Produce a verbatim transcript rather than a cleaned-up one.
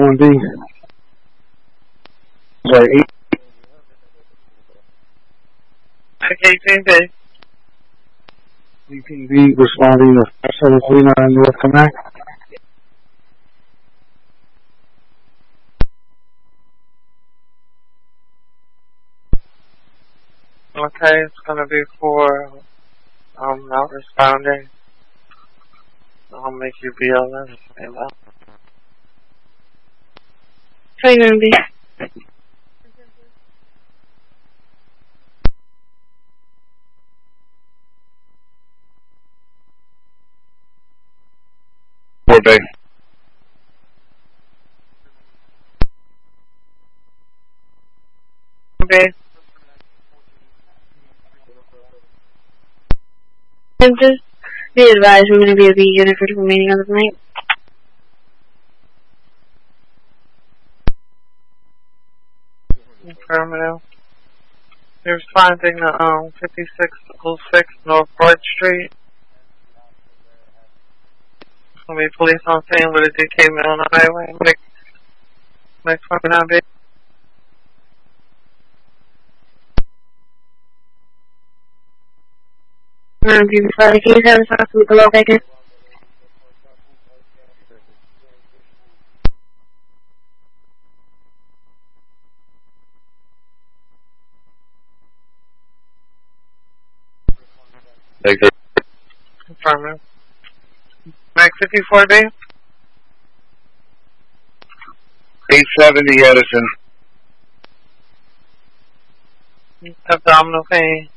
one B. Sorry, eight. eighteen B. eighteen B responding to five seven three nine North Camac. Okay, it's gonna be for um not responding. I'll make you B L S. How you gonna be? Four Bay. Okay. And just be advised, we're gonna be a B unit for the remaining of the night. Affirmative. You're responding to um fifty-six oh six North Broad Street. Gonna be police on scene with a D K man on the highway. Make make twenty-nine B. Um, do you prefer the case have a talk with the low bacon? Thank you. Affirmative. Mac fifty-four B. eight seventy Edison. Abdominal pain.